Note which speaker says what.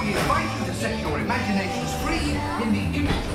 Speaker 1: we invite you to set your imaginations free in the image